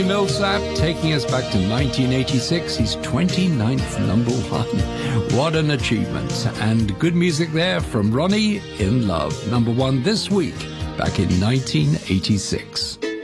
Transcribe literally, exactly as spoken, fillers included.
Millsap taking us back to nineteen eighty-six, his twenty-ninth number one. What an achievement. And good music there from Ronnie, In Love, number one this week, back in nineteen eighty-six.